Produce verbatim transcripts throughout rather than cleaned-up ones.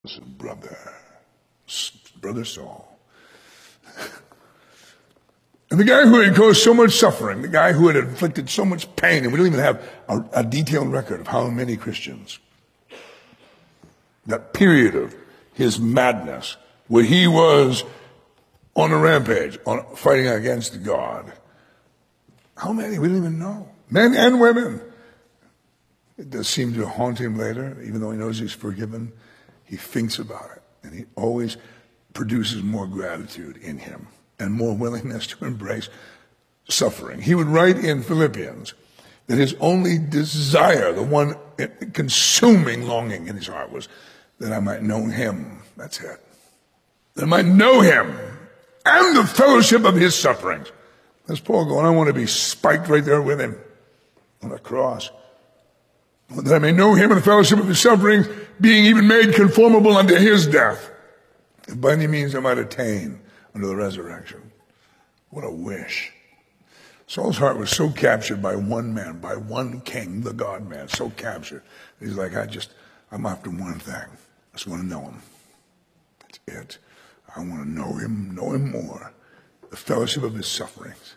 Listen, brother, brother Saul. And the guy who had caused so much suffering, the guy who had inflicted so much pain, and we don't even have a, a detailed record of how many Christians. That period of his madness, where he was on a rampage, on fighting against God. How many? We don't even know. Men and women. It does seem to haunt him later, even though he knows he's forgiven. He thinks about it, and he always produces more gratitude in him and more willingness to embrace suffering. He would write in Philippians that his only desire, the one consuming longing in his heart, was that I might know him. That's it. That I might know him and the fellowship of his sufferings. That's Paul going, I want to be spiked right there with him on the cross. That I may know him and the fellowship of his sufferings, being even made conformable unto his death, if by any means I might attain unto the resurrection. What a wish. Saul's heart was so captured by one man, by one king, the God-man, so captured. He's like, I just, I'm after one thing. I just want to know him. That's it. I want to know him, know him more. The fellowship of his sufferings.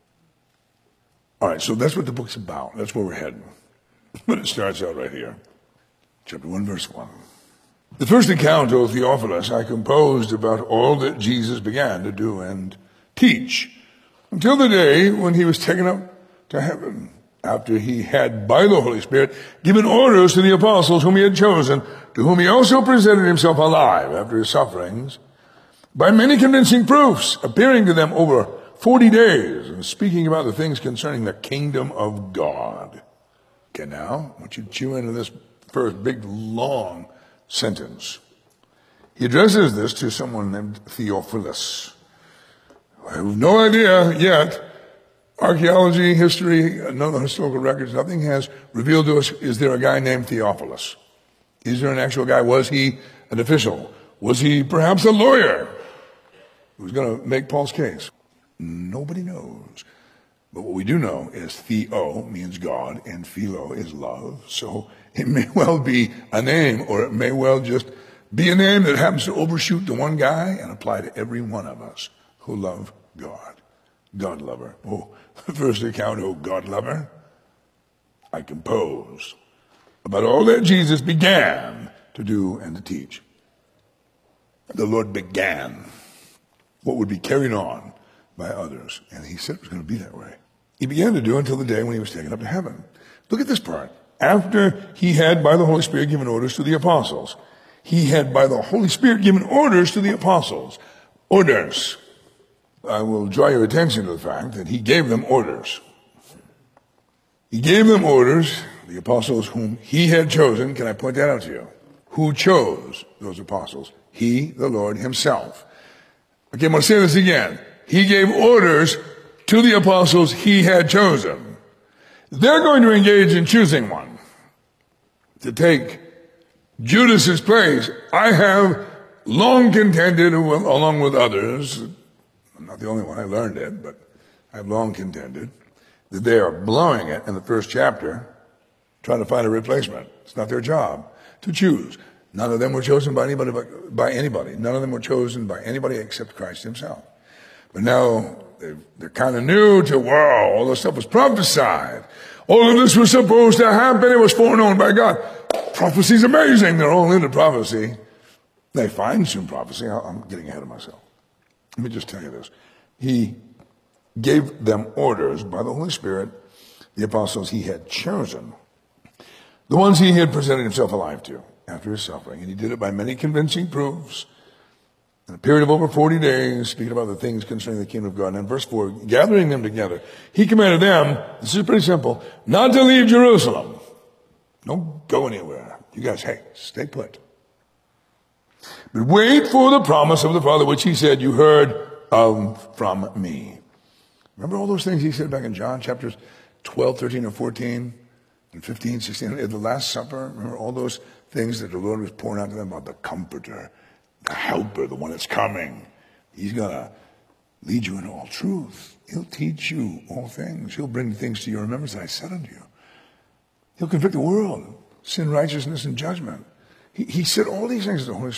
All right, so that's what the book's about. That's where we're heading. But it starts out right here. Chapter one, verse one. The first account, O Theophilus, I composed about all that Jesus began to do and teach, until the day when he was taken up to heaven, after he had, by the Holy Spirit, given orders to the apostles whom he had chosen, to whom he also presented himself alive after his sufferings, by many convincing proofs, appearing to them over forty days, and speaking about the things concerning the kingdom of God. Okay, now, I want you to chew into this first big, long sentence. He addresses this to someone named Theophilus. I have no idea yet. Archaeology, history, none of the historical records, nothing has revealed to us, is there a guy named Theophilus? Is there an actual guy? Was he an official? Was he perhaps a lawyer who was going to make Paul's case? Nobody knows. But what we do know is Theo means God and Philo is love. So it may well be a name, or it may well just be a name that happens to overshoot the one guy and apply to every one of us who love God. God lover. Oh, the first account, oh God lover, I composed about all that Jesus began to do and to teach. The Lord began what would be carried on by others. And he said it was going to be that way. He began to do until the day when he was taken up to heaven. Look at this part. After he had, by the Holy Spirit, given orders to the apostles. He had, by the Holy Spirit, given orders to the apostles. Orders. I will draw your attention to the fact that he gave them orders. He gave them orders, the apostles whom he had chosen. Can I point that out to you? Who chose those apostles? He, the Lord himself. Okay, I'm going to say this again. He gave orders to the apostles he had chosen. They're going to engage in choosing one to take Judas's place. I have long contended, along with others, I'm not the only one, I learned it, but I've long contended that they are blowing it in the first chapter, trying to find a replacement. It's not their job to choose. None of them were chosen by anybody, by anybody. None of them were chosen by anybody except Christ himself. But now they're, they're kind of new to, wow, all this stuff was prophesied. All of this was supposed to happen. It was foreknown by God. Prophecy's amazing. They're all into prophecy. They fine-tune prophecy. I'm getting ahead of myself. Let me just tell you this. He gave them orders by the Holy Spirit, the apostles he had chosen, the ones he had presented himself alive to after his suffering. And he did it by many convincing proofs in a period of over forty days, speaking about the things concerning the kingdom of God. And in verse four, gathering them together, he commanded them, this is pretty simple, not to leave Jerusalem. Don't go anywhere. You guys, hey, stay put. But wait for the promise of the Father, which he said, you heard of from me. Remember all those things he said back in John chapters twelve, thirteen, and fourteen, and fifteen, sixteen, at the Last Supper? Remember all those things that the Lord was pouring out to them about the Comforter, the Helper, the one that's coming. He's going to lead you into all truth. He'll teach you all things. He'll bring things to your remembrance that I said unto you. He'll convict the world, sin, righteousness, and judgment. He, he said all these things to the Holy